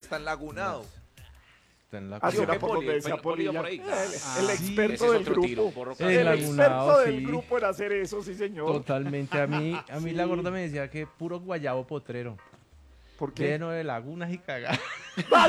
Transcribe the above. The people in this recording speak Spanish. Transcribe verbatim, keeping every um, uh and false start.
está enlagunado. Está en la Así ¿Sí o era qué, por Poli? donde decía Poli- Poli iba Polilla. por ahí. El, Ah, el sí, ese experto es del otro grupo. tiro, porro El casero. experto del sí. grupo en hacer eso, sí, señor. Totalmente. A mí, a mí Sí. la gorda me decía que puro guayabo potrero. ¿Por qué? Lleno de lagunas y cagadas.